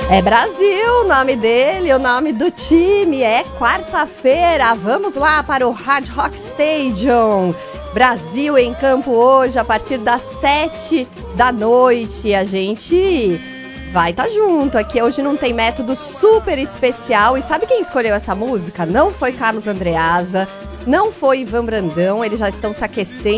É Brasil o nome dele, o nome do time. É quarta-feira, vamos lá para o Hard Rock Stadium. Brasil em campo hoje a partir das 7 da noite. A gente vai estar junto aqui. Hoje não tem método super especial. E sabe quem escolheu essa música? Não foi Carlos Andreasa, não foi Ivan Brandão. Eles já estão se aquecendo